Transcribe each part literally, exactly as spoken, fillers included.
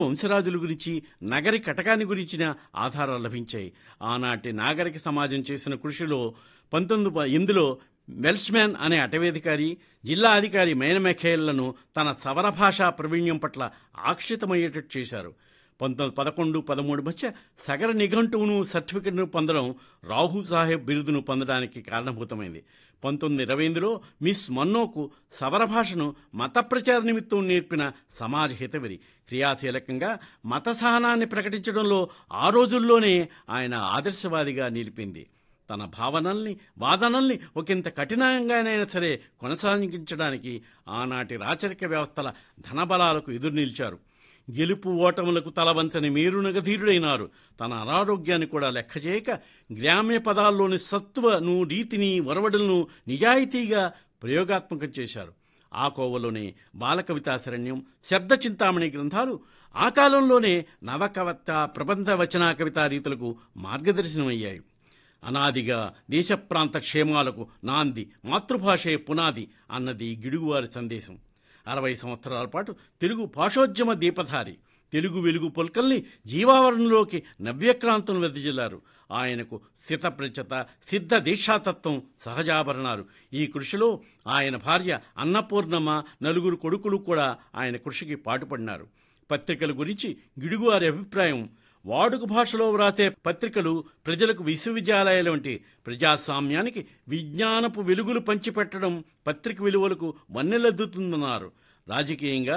వంశరాజుల గురించి, నగరి కటకాన్ని గురించిన ఆధారాలు లభించాయి. ఆనాటి నాగరిక సమాజం చేసిన కృషిలో పంతొమ్మిది ఎనిమిదిలో వెల్ష్మ్యాన్ అనే అటవీధికారి జిల్లా అధికారి మేనమెఖేళ్లను తన సవర భాషా ప్రవీణ్యం పట్ల ఆక్షితమయ్యేటట్టు చేశారు. పంతొమ్మిది పదకొండు పదమూడు మధ్య సగర నిఘంటువును సర్టిఫికెట్ను పొందడం రాహు సాహెబ్ బిరుదును పొందడానికి కారణభూతమైంది. పంతొమ్మిది ఇరవై ఎనిమిదిలో మిస్ మన్నోకు సవర భాషను మత ప్రచార నిమిత్తం నేర్పిన సమాజ హితవరి. క్రియాశీలకంగా మత సహనాన్ని ప్రకటించడంలో ఆ రోజుల్లోనే ఆయన ఆదర్శవాదిగా నిలిపింది. తన భావనల్ని, వాదనల్ని ఒకంత కఠినంగానైనా సరే కొనసాగించడానికి ఆనాటి రాచరిక వ్యవస్థల ధనబలాలకు ఎదురు నిలిచారు. గెలుపు ఓటములకు తలవంచని మేరునగధీరుడైనారు. తన అనారోగ్యాన్ని కూడా లెక్క చేయక గ్రామ్య పదాల్లోని సత్వను, రీతిని, వరవడులను నిజాయితీగా ప్రయోగాత్మకం చేశారు. ఆ కోవలోనే బాలకవితాశరణ్యం, శబ్ద చింతామణి గ్రంథాలు ఆ కాలంలోనే నవకవిత, ప్రబంధ వచనా కవితా రీతులకు మార్గదర్శనమయ్యాయి. అనాదిగా దేశ ప్రాంత క్షేమాలకు నాంది, మాతృభాషే పునాది అన్నది గిడుగువారి సందేశం. అరవై సంవత్సరాల పాటు తెలుగు భాషోద్యమ దీపధారి, తెలుగు వెలుగు పొల్కల్ని జీవావరణలోకి నవ్యక్రాంతులు వెదజల్లారు. ఆయనకు స్థితప్రజ్ఞత, సిద్ధ దీక్షాతత్వం సహజాభరణాలు. ఈ కృషిలో ఆయన భార్య అన్నపూర్ణమ్మ, నలుగురు కొడుకులు కూడా ఆయన కృషికి పాటుపడినారు. పత్రికల గురించి గిడుగువారి అభిప్రాయం: వాడుక భాషలో వ్రాసే పత్రికలు ప్రజలకు విశ్వవిద్యాలయాల వంటి ప్రజాస్వామ్యానికి విజ్ఞానపు వెలుగులు పంచిపెట్టడం పత్రిక విలువలకు వన్నెలద్దుతుందన్నారు. రాజకీయంగా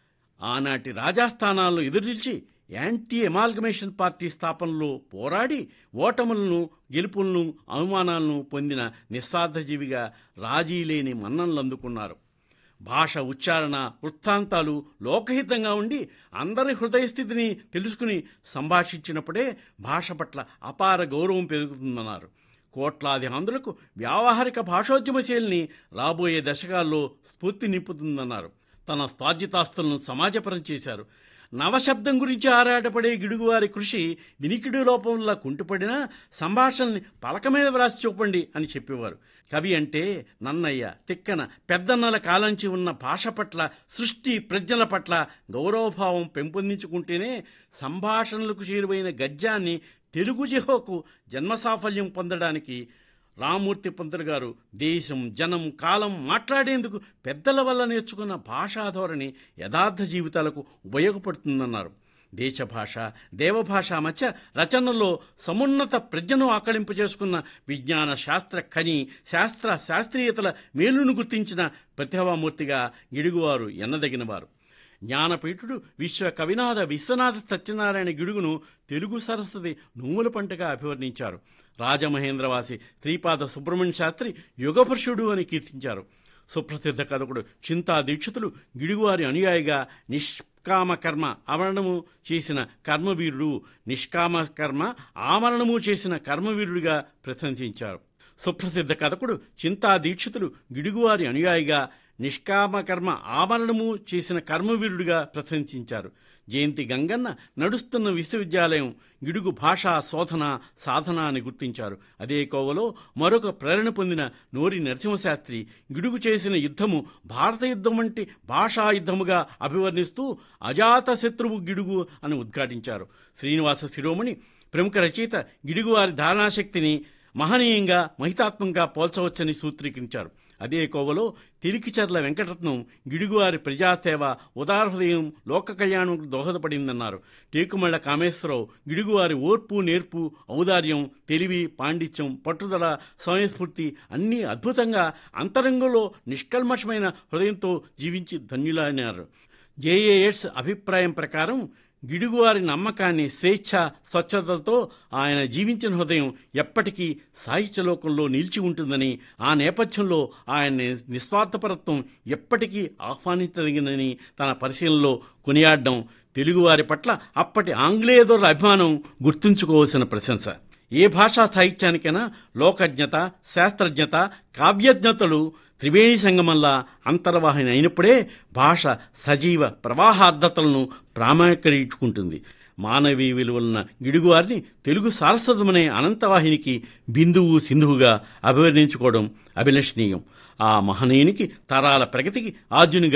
ఆనాటి రాజాస్థానాలను ఎదురునిలిచి యాంటీ ఎమాల్గమేషన్ పార్టీ స్థాపనలో పోరాడి ఓటములను, గెలుపులను, అవమానాలను పొందిన నిస్వార్థజీవిగా రాజీలేని మన్ననలు అందుకున్నారు. భాష, ఉచ్చారణ, వృత్తాంతాలు లోకహితంగా ఉండి అందరి హృదయస్థితిని తెలుసుకుని సంభాషించినప్పుడే భాష పట్ల అపార గౌరవం పెరుగుతుందన్నారు. కోట్లాది ఆంధ్రులకు వ్యావహారిక భాషోద్యమ శైలిని రాబోయే దశకాల్లో స్ఫూర్తి నింపుతుందన్నారు. తన స్థాజితాస్తులను సమాజపరం చేశారు. నవశబ్దం గురించి ఆరాటపడే గిడుగువారి కృషి వినికిడి లోపంలా కుంటుపడినా సంభాషణని పలక మీద వ్రాసి చూపండి అని చెప్పేవారు. కవి అంటే నన్నయ్య, తిక్కన, పెద్దన్నల కాలంచి ఉన్న భాష పట్ల, సృష్టి ప్రజ్ఞల పట్ల గౌరవభావం పెంపొందించుకుంటేనే సంభాషణలకు చేరువైన గద్యాన్ని తెలుగు జిహోకు జన్మసాఫల్యం పొందడానికి రామూర్తి పంతులు గారు దేశం, జనం, కాలం మాట్లాడేందుకు పెద్దల వల్ల నేర్చుకున్న భాషాధోరణి యథార్థ జీవితాలకు ఉపయోగపడుతుందన్నారు. దేశభాష, దేవభాష మధ్య రచనలో సమున్నత ప్రజ్ఞను ఆకళింపు చేసుకున్న విజ్ఞాన శాస్త్ర ఖని, శాస్త్ర శాస్త్రీయతల మేలును గుర్తించిన ప్రతిభామూర్తిగా గిడుగువారు ఎన్నదగినవారు. జ్ఞానపీఠుడు విశ్వ కవినాథ విశ్వనాథ సత్యనారాయణ గిడుగును తెలుగు సరస్వతి నూముల పంటగా అభివర్ణించారు. రాజమహేంద్రవాసి శ్రీపాద సుబ్రహ్మణ్య శాస్త్రి యుగపురుషుడు అని కీర్తించారు. సుప్రసిద్ధ కథకుడు చింతా దీక్షితులు గిడుగువారి అనుయాయిగా నిష్కామ కర్మ ఆమరణము చేసిన కర్మవీరుడు, నిష్కామ కర్మ ఆమరణము చేసిన కర్మవీరుడిగా ప్రశంసించారు. సుప్రసిద్ధ కథకుడు చింతా దీక్షితులు గిడుగువారి అనుయాయిగా నిష్కామకర్మ ఆమరణము చేసిన కర్మవీరుడిగా ప్రశంసించారు. జయంతి గంగన్న నడుస్తున్న విశ్వవిద్యాలయం గిడుగు భాషా శోధన, సాధన అని గుర్తించారు. అదే కోవలో మరొక ప్రేరణ పొందిన నోరి నరసింహశాస్త్రి గిడుగు చేసిన యుద్ధము భారత యుద్ధం వంటి భాషా యుద్ధముగా అభివర్ణిస్తూ అజాత శత్రువు గిడుగు అని ఉద్ఘాటించారు. శ్రీనివాస శిరోమణి ప్రముఖ రచయిత గిడుగువారి ధారణాశక్తిని మహనీయంగా, మహితాత్మంగా పోల్చవచ్చని సూత్రీకరించారు. అదే కోవలో తిరికిచర్ల వెంకటరత్నం గిడుగువారి ప్రజాసేవ, ఉదారహృదయం, లోక కళ్యాణంకు దోహదపడిందన్నారు. టేకుమళ్ల కామేశ్వరరావు గిడుగువారి ఓర్పు, నేర్పు, ఔదార్యం, తెలివి, పాండిత్యం, పట్టుదల, స్వయంస్ఫూర్తి అన్నీ అద్భుతంగా అంతరంగంలో నిష్కల్మషమైన హృదయంతో జీవించి ధన్యులన్నారు. జేఏఎస్ అభిప్రాయం ప్రకారం గిడుగువారి నమ్మకాన్ని, స్వేచ్ఛ, స్వచ్ఛతలతో ఆయన జీవించిన హృదయం ఎప్పటికీ సాహిత్యలోకంలో నిలిచి ఉంటుందని, ఆ నేపథ్యంలో ఆయన నిస్వార్థపరత్వం ఎప్పటికీ ఆహ్వానించదగినని తన పరిశీలనలో కొనియాడడం తెలుగువారి పట్ల అప్పటి ఆంగ్లేయదొరల అభిమానం గుర్తుంచుకోవాల్సిన ప్రశంస. ఏ భాషా సాహిత్యానికైనా లోకజ్ఞత, శాస్త్రజ్ఞత, కావ్యజ్ఞతలు త్రివేణి సంగమంలా అంతర్వాహిని అయినప్పుడే భాష సజీవ ప్రవాహార్థతలను ప్రామాణీకరించుకుంటుంది. మానవీయ విలువలున్న గిడుగువారిని తెలుగు సారస్వతమనే అనంతవాహినికి బిందువు, సింధువుగా అభివర్ణించుకోవడం అభిలషణీయం. ఆ మహనీయునికి తరాల ప్రగతికి ఆద్యునిగా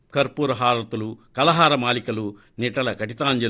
కర్పూర హారతులు, కలహార మాలికలు, నిటల కటితాంజలు